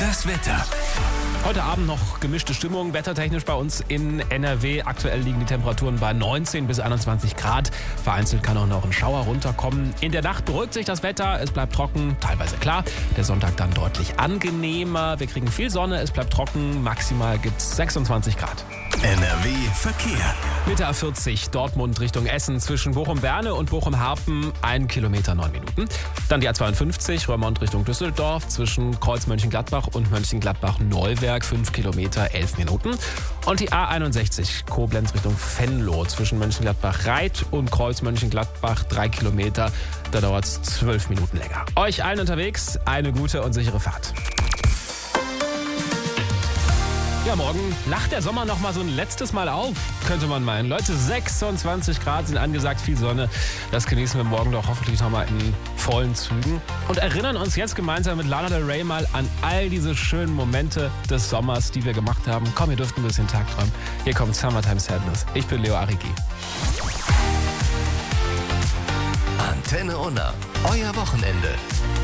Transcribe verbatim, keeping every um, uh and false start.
Das Wetter. Heute Abend noch gemischte Stimmung, wettertechnisch bei uns in N R W. Aktuell liegen die Temperaturen bei neunzehn bis einundzwanzig Grad. Vereinzelt kann auch noch ein Schauer runterkommen. In der Nacht beruhigt sich das Wetter, es bleibt trocken, teilweise klar. Der Sonntag dann deutlich angenehmer. Wir kriegen viel Sonne, es bleibt trocken. Maximal gibt's sechsundzwanzig Grad. N R W Verkehr. Mit der A vierzig Dortmund Richtung Essen zwischen Bochum-Werne und Bochum-Harpen ein Kilometer neun Minuten. Dann die A zweiundfünfzig Roermond Richtung Düsseldorf zwischen Kreuz Mönchengladbach und Mönchengladbach-Neuwerk fünf Kilometer elf Minuten. Und die A einundsechzig Koblenz Richtung Venlo zwischen Mönchengladbach-Reit und Kreuz Mönchengladbach drei Kilometer. Da dauert es zwölf Minuten länger. Euch allen unterwegs eine gute und sichere Fahrt. Ja, morgen lacht der Sommer noch mal so ein letztes Mal auf, könnte man meinen. Leute, sechsundzwanzig Grad sind angesagt, viel Sonne. Das genießen wir morgen doch hoffentlich noch mal in vollen Zügen. Und erinnern uns jetzt gemeinsam mit Lana Del Rey mal an all diese schönen Momente des Sommers, die wir gemacht haben. Komm, ihr dürft ein bisschen tagträumen. Hier kommt Summertime Sadness. Ich bin Leo Arrigi. Antenne Unna, euer Wochenende.